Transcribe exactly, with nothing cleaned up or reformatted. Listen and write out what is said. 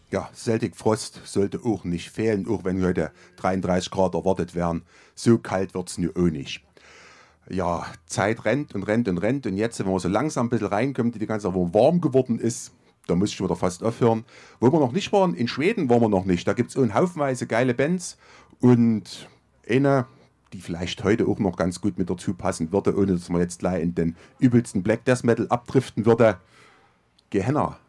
Ja, Celtic Frost sollte auch nicht fehlen, auch wenn heute dreiunddreißig Grad erwartet werden. So kalt wird es nur auch nicht. Ja, Zeit rennt und rennt und rennt. Und jetzt, wenn man so langsam ein bisschen reinkommt, die die ganze Zeit warm geworden ist, da muss ich schon wieder fast aufhören. Wo wir noch nicht waren, in Schweden waren wir noch nicht. Da gibt es auch haufenweise geile Bands. Und eine, die vielleicht heute auch noch ganz gut mit dazu passen würde, ohne dass man jetzt gleich in den übelsten Black Death Metal abdriften würde. Gehenna.